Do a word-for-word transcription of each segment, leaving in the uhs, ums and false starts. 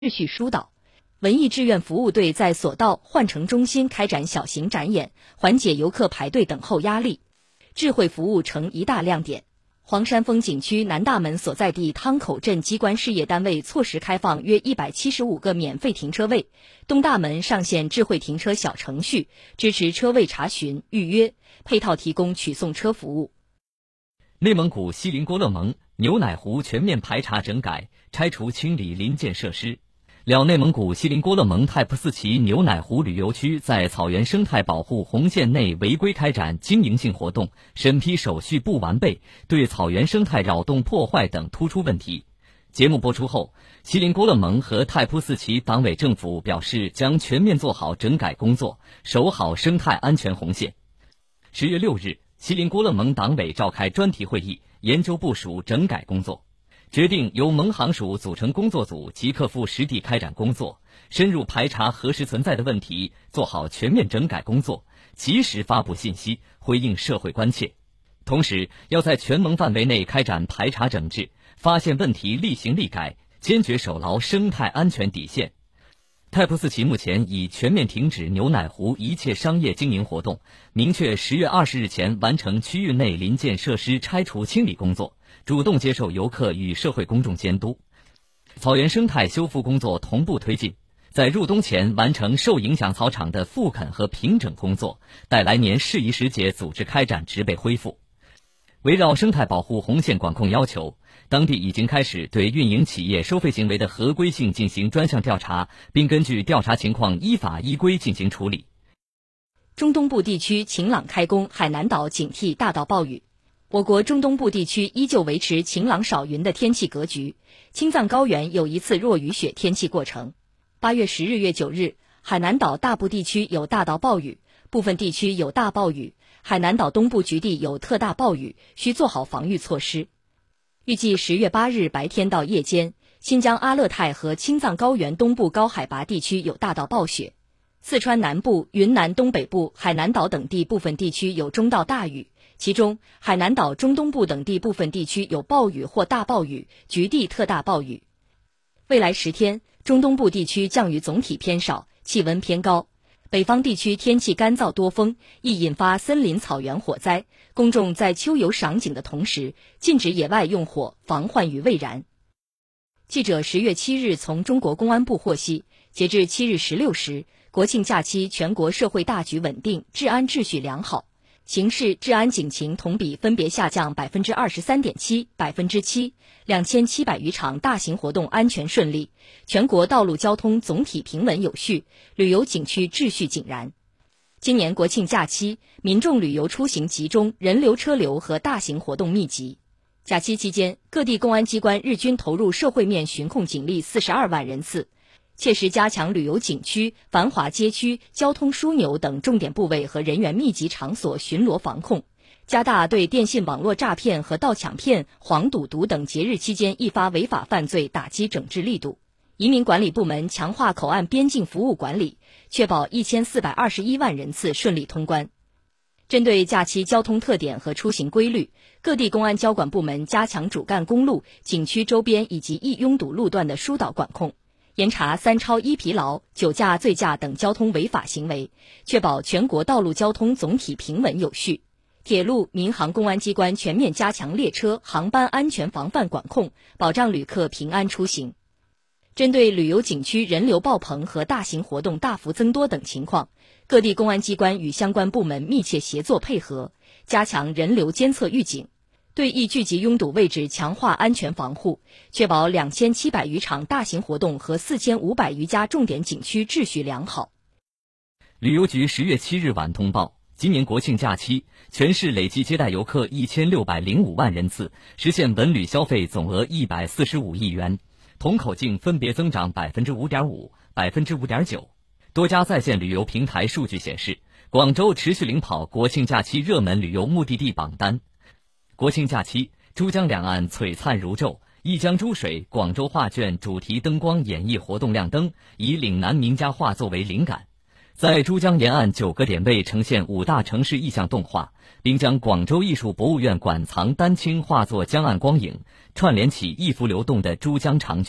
秩序疏导。文艺志愿服务队在索道换乘中心开展小型展演，缓解游客排队等候压力。智慧服务成一大亮点。黄山风景区南大门所在地汤口镇机关事业单位错时开放约一百七十五个免费停车位，东大门上线智慧停车小程序，支持车位查询、预约，配套提供取送车服务。 内蒙古锡林郭勒盟牛奶湖全面排查整改，拆除清理临建设施。辽内蒙古锡林郭勒盟太仆寺旗牛奶湖旅游区在草原生态保护红线内违规开展经营性活动，审批手续不完备，对草原生态扰动破坏等突出问题。节目播出后，锡林郭勒盟和太仆寺旗党委政府表示将全面做好整改工作，守好生态安全红线。十月六日，锡林郭勒盟党委召开专题会议，研究部署整改工作。决定由盟行署组成工作组，即刻赴实地开展工作，深入排查核实存在的问题，做好全面整改工作，及时发布信息，回应社会关切。同时，要在全盟范围内开展排查整治，发现问题立行立改，坚决守牢生态安全底线。太仆寺旗目前已全面停止牛奶湖一切商业经营活动，明确十月二十日前完成区域内临建设施拆除清理工作，主动接受游客与社会公众监督。草原生态修复工作同步推进，在入冬前完成受影响草场的复垦和平整工作，待来年适宜时节组织开展植被恢复。围绕生态保护红线管控要求，当地已经开始对运营企业收费行为的合规性进行专项调查，并根据调查情况依法依规进行处理。 中东部地区晴朗开工，海南岛警惕大到暴雨。我国中东部地区依旧维持晴朗少云的天气格局，青藏高原有一次弱雨雪天气过程。八月十日月九日，海南岛大部地区有大到暴雨，部分地区有大暴雨，海南岛东部局地有特大暴雨，需做好防御措施。预计十月八日白天到夜间，新疆阿勒泰和青藏高原东部高海拔地区有大到暴雪，四川南部、云南东北部、海南岛等地部分地区有中到大雨，其中海南岛中东部等地部分地区有暴雨或大暴雨，局地特大暴雨。未来十天，中东部地区降雨总体偏少，气温偏高。北方地区天气干燥多风，易引发森林草原火灾，公众在秋游赏景的同时，禁止野外用火，防患于未然。记者十月七日从中国公安部获悉，截至七日十六时，国庆假期全国社会大局稳定，治安秩序良好，刑事治安警情同比分别下降百分之二十三点七、百分之七，两千七百余场大型活动安全顺利，全国道路交通总体平稳有序，旅游景区秩序井然。今年国庆假期，民众旅游出行集中，人流车流和大型活动密集。假期期间，各地公安机关日均投入社会面巡控警力四十二万人次，切实加强旅游景区、繁华街区、交通枢纽等重点部位和人员密集场所巡逻防控，加大对电信网络诈骗和盗抢骗、黄赌毒等节日期间易发违法犯罪打击整治力度。移民管理部门强化口岸边境服务管理，确保一千四百二十一万人次顺利通关。针对假期交通特点和出行规律，各地公安交管部门加强主干公路、景区周边以及易拥堵路段的疏导管控，严查三超一疲劳、酒驾、醉驾等交通违法行为，确保全国道路交通总体平稳有序。铁路、民航公安机关全面加强列车、航班安全防范管控，保障旅客平安出行。针对旅游景区人流爆棚和大型活动大幅增多等情况，各地公安机关与相关部门密切协作配合，加强人流监测预警，对易聚集拥堵位置强化安全防护，确保两千七百余场大型活动和四千五百余家重点景区秩序良好。 旅游局十月七日晚通报，今年国庆假期，全市累计接待游客一千六百零五万人次，实现文旅消费总额一百四十五亿元，同口径分别增长百分之五点五、百分之五点九。多家在线旅游平台数据显示，广州持续领跑国庆假期热门旅游目的地榜单。国庆假期，珠江两岸璀璨如昼，一江珠水广州画卷主题灯光演绎活动亮灯，以岭南名家画作为灵感，在珠江沿岸九个点位呈现五大城市意象动画，并将广州艺术博物院馆藏丹青画作江岸光影串联起一幅流动的珠江长卷，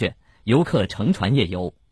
游客乘船夜游。